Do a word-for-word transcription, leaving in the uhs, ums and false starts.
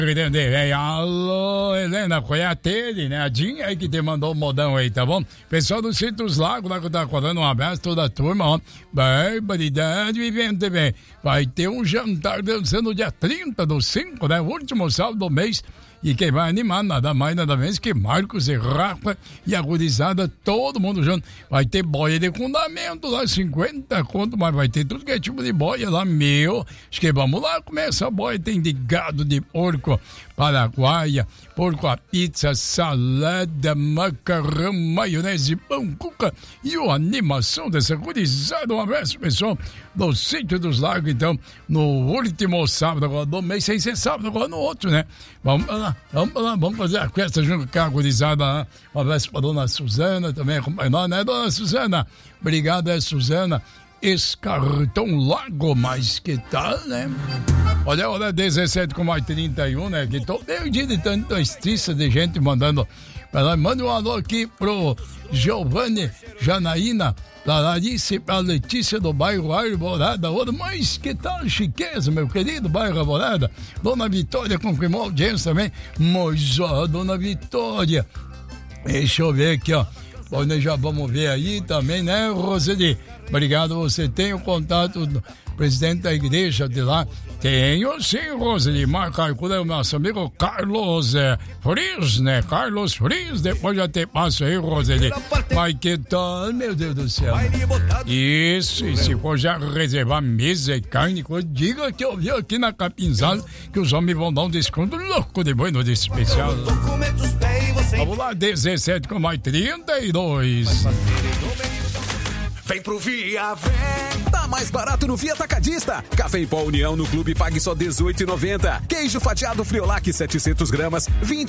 Alô, Helena, foi a Tele, né? A Dinha aí que te mandou o modão aí, tá bom? Pessoal do Centros Lago, lá que tá colando, um abraço toda a turma, ó. Barbaridade, vivendo bem. Vai ter um jantar dançando no dia trinta do cinco, né? Último sábado do mês. E quem vai animar, nada mais, nada menos que Marcos e Rafa e a gurizada, todo mundo junto. Vai ter boia de fundamento lá, cinquenta conto, mas vai ter tudo que é tipo de boia lá, meu. Acho que vamos lá, começa a boia, tem de gado, de porco, paraguaia, porco a pizza, salada, macarrão, maionese, pão, cuca e a animação dessa gurizada. Um abraço, pessoal, do Sítio dos Lagos, então, no último sábado agora do mês, sem ser sábado agora no outro, né? Vamos lá, vamos lá, vamos fazer a festa junto com a gurizada lá. Um abraço pra dona Suzana também, acompanhando, né, dona Suzana? Obrigado, é Suzana. Escartão Lago, mas que tal, né? Olha, hora dezessete com mais trinta e um, né? Que tô perdido de tanta estiça de gente mandando. Manda um alô aqui pro Giovanni Janaína, da Larissa, pra Letícia do bairro Arvorada. Olha, mas que tal chiqueza, meu querido bairro Arvorada? Dona Vitória confirmou a audiência também. Mas, ó, Dona Vitória, deixa eu ver aqui, ó. Bom, nós já vamos ver aí também, né, Roseli? Obrigado, você tem o contato do presidente da igreja de lá? Tenho sim, Roseli. Marca aí com o nosso amigo Carlos é, Friz, né? Carlos Friz, depois já te passo aí, Roseli. Mas que tal, meu Deus do céu? Isso, e se for já reservar mesa e carne, diga que eu vi aqui na Capinzada que os homens vão dar um desconto louco de bueno de especial. Vamos lá, dezessete com mais trinta e dois. Vem pro Via, vem! Tá mais barato no Via Atacadista. Café em pó União no Clube pague só dezoito reais e noventa centavos. Queijo fatiado Friolac setecentos gramas, vinte